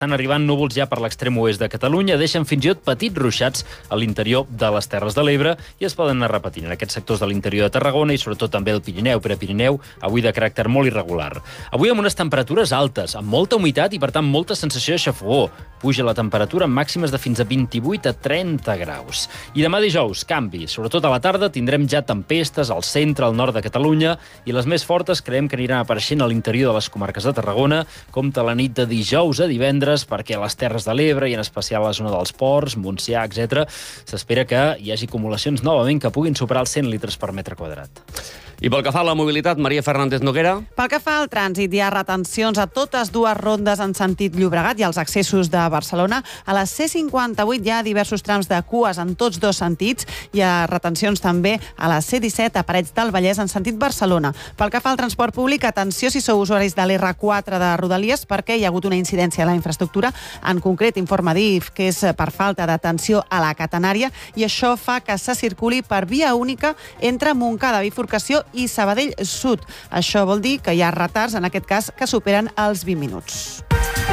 Estan arribant núvols ja per l'extrem oest de Catalunya, deixen fins i tot petits ruixats a l'interior de les Terres de l'Ebre i es poden anar repetint en aquests sectors de l'interior de Tarragona i sobretot també el Pirineu, Prepirineu, avui de caràcter molt irregular. Avui amb unes temperatures altes, amb molta humitat i per tant molta sensació de xafogor. Puja la temperatura amb màximes de fins a 28 a 30 graus. I demà dijous, canvi. Sobretot a la tarda tindrem ja tempestes al centre, al nord de Catalunya i les més fortes creiem que aniran apareixent a l'interior de les comarques de Tarragona, compte la nit de dijous a divendres, perquè a les Terres de l'Ebre i en especial a la zona dels Ports, Montsià, etc., s'espera que hi hagi acumulacions novament que puguin superar els 100 litres per metre quadrat. I pel que fa a la mobilitat, Maria Fernández Noguera. Pel que fa al trànsit, hi ha retencions a totes dues rondes en sentit Llobregat i als accessos de Barcelona. A la C58 hi ha diversos trams de cues en tots dos sentits. Hi ha retencions també a la C17 a Parets del Vallès en sentit Barcelona. Pel que fa al transport públic, atenció si sou usuaris de l'R4 de Rodalies perquè hi ha hagut una incidència a la infraestructura. En concret, informa DIF que és per falta d'atenció a la catenària i això fa que se circuli per via única entre Montcada, Bifurcació i Sabadell Sud. Això vol dir que hi ha retards, en aquest cas, que superen els 20 minuts.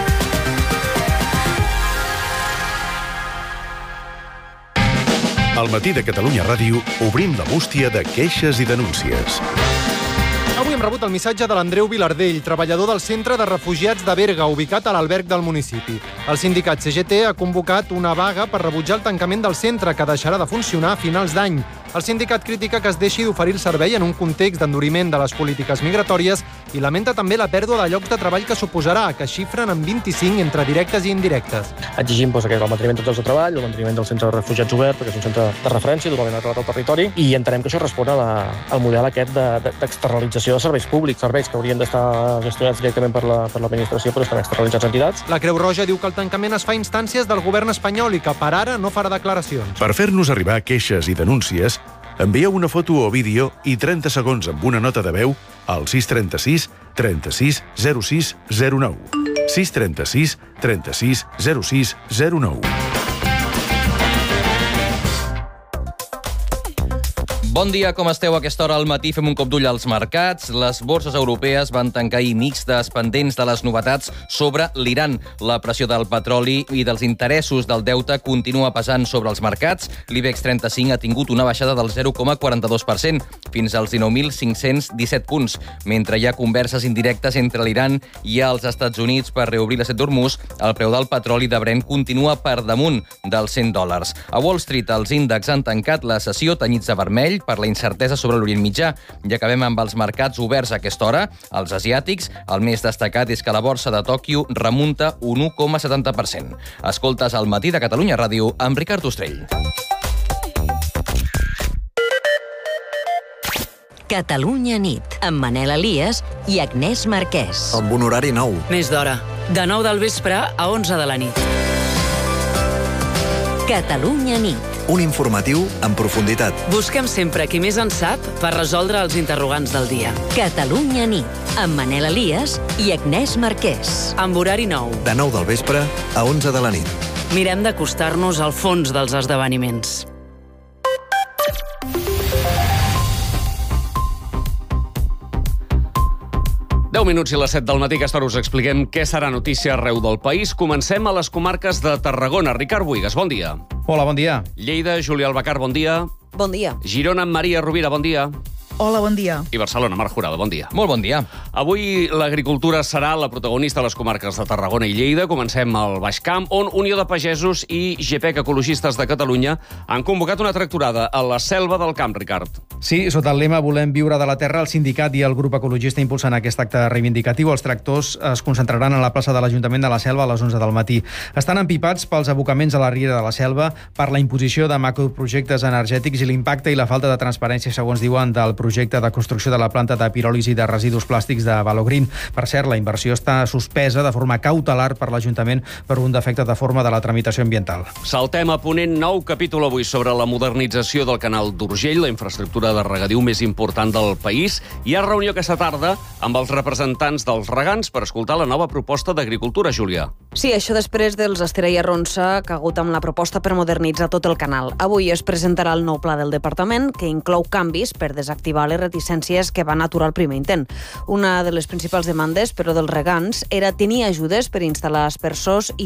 Al matí de Catalunya Ràdio obrim la bústia de queixes i denúncies. Avui hem rebut el missatge de l'Andreu Vilardell, treballador del Centre de Refugiats de Berga, ubicat a l'alberg del municipi. El sindicat CGT ha convocat una vaga per rebutjar el tancament del centre, que deixarà de funcionar a finals d'any. El sindicat critica que es deixi d'oferir el servei en un context d'enduriment de les polítiques migratòries i lamenta també la pèrdua de llocs de treball que suposarà, que xifren en 25 entre directes i indirectes. Exigim el manteniment dels llocs de treball, el manteniment del centre de refugiats obert, perquè és un centre de referència totalment arrelat al territori, i entenem que això respon al model aquest d'externalització de serveis públics, serveis que haurien d'estar gestionats directament per l'administració, però estan externalitzats a entitats. La Creu Roja diu que el tancament es fa a instàncies del govern espanyol i que per ara no farà declaracions. Per fer-nos arribar queixes i denúncies, envieu una foto o vídeo i 30 segons amb una nota de veu al 636 36 06 09. 636 36 06 09. Bon dia, com esteu a aquesta hora al matí? Fem un cop d'ull als mercats. Les borses europees van tancar ahir mixtes, pendents de les novetats sobre l'Iran. La pressió del petroli i dels interessos del deute continua pesant sobre els mercats. L'IBEX 35 ha tingut una baixada del 0,42%, fins als 19.517 punts. Mentre hi ha converses indirectes entre l'Iran i els Estats Units per reobrir la Strait d'Hormuz, el preu del petroli de Brent continua per damunt dels $100. A Wall Street, els índexs han tancat la sessió tenyits de vermell per la incertesa sobre l'Orient Mitjà. I acabem amb els mercats oberts a aquesta hora. Els asiàtics, el més destacat és que la borsa de Tòquio remunta un 1,70%. Escoltes al matí de Catalunya Ràdio amb Ricard Ostrell. Catalunya nit, amb Manel Elias i Agnès Marquès. Amb un horari nou. Més d'hora, de 9 del vespre a 11 de la nit. Catalunya nit. Un informatiu en profunditat. Busquem sempre qui més en sap per resoldre els interrogants del dia. Catalunya nit, amb Manel Elias i Agnès Marquès. Amb horari nou. De 9 del vespre a 11 de la nit. Mirem d'acostar-nos al fons dels esdeveniments. Deu minuts i les 7 del matí, aquesta hora us expliquem què serà notícia arreu del país. Comencem a les comarques de Tarragona. Ricard Buigas, bon dia. Hola, bon dia. Lleida, Júlia Albacar, bon dia. Bon dia. Girona, Maria Rovira, bon dia. Hola, bon dia. I Barcelona, Marc Jurado, bon dia. Molt bon dia. Avui l'agricultura serà la protagonista a les comarques de Tarragona i Lleida. Comencem al Baix Camp, on Unió de Pagesos i GPEC Ecologistes de Catalunya han convocat una tractorada a la Selva del Camp, Ricard. Sí, sota el lema Volem viure de la terra, el sindicat i el grup ecologista impulsen aquest acte reivindicatiu. Els tractors es concentraran a la plaça de l'Ajuntament de la Selva a les 11 del matí. Estan empipats pels abocaments a la riera de la Selva, per la imposició de macroprojectes energètics i l'impacte i la falta de transparència, segons diuen, del projecte de construcció de la planta de piròlisi de residus plàstics de Valogreen. Per cert, la inversió està suspesa de forma cautelar per l'Ajuntament per un defecte de forma de la tramitació ambiental. Saltem a Ponent, nou capítol avui sobre la modernització del canal d'Urgell, la infraestructura de regadiu més important del país. Hi ha reunió aquesta tarda amb els representants dels regants per escoltar la nova proposta d'agricultura, Júlia. Sí, això després dels Estera i Arronsa, que ha hagut amb la proposta per modernitzar tot el canal. Avui es presentarà el nou pla del departament, que inclou canvis per desactivar esquivar les reticències que van aturar el primer intent. Una de les principals demandes, però, dels regants era tenir ajudes per instal·lar aspersors i